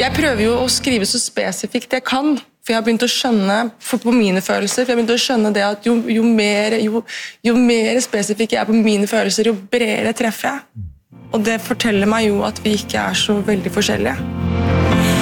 Jeg prøver jo å skrive så spesifikt jeg kan, for jeg har begynt å skjønne på mine følelser, for jeg har begynt å skjønne det at jo mer spesifikk jeg er på mine følelser, jo bredere treffer jeg. Og det forteller meg jo at vi ikke er så veldig forskjellige.